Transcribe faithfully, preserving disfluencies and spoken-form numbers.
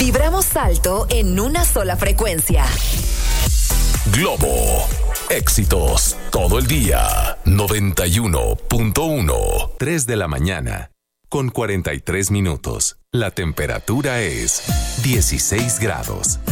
Vibramos alto en una sola frecuencia. Globo. Éxitos todo el día. noventa y uno punto uno. tres de la mañana. Con cuarenta y tres minutos. La temperatura es dieciséis grados.